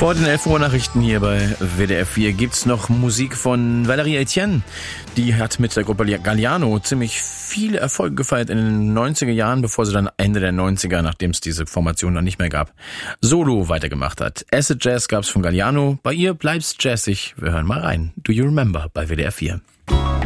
Vor den 11 Uhr Nachrichten hier bei WDR 4 gibt's noch Musik von Valérie Etienne. Die hat mit der Gruppe Galliano ziemlich viele Erfolge gefeiert in den 90er Jahren, bevor sie dann Ende der 90er, nachdem es diese Formation dann nicht mehr gab, solo weitergemacht hat. Acid Jazz gab's von Galliano. Bei ihr bleibt's jazzig. Wir hören mal rein. Do You Remember bei WDR 4.